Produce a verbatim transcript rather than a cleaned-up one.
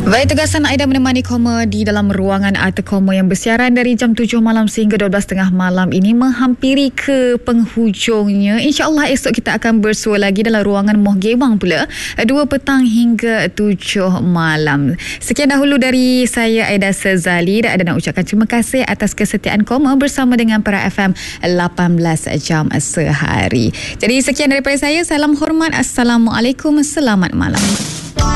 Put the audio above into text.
Baik, tugasan Aida menemani Koma di dalam ruangan Arta Koma yang bersiaran dari jam tujuh malam sehingga dua belas tiga puluh malam ini menghampiri ke penghujungnya. InsyaAllah esok kita akan bersua lagi dalam ruangan Moh Gewang pula dua petang hingga tujuh malam. Sekian dahulu dari saya Aida Sezali, dan nak ucapkan terima kasih atas kesetiaan Koma bersama dengan para F M lapan belas jam sehari. Jadi sekian daripada saya, salam hormat, Assalamualaikum, selamat malam.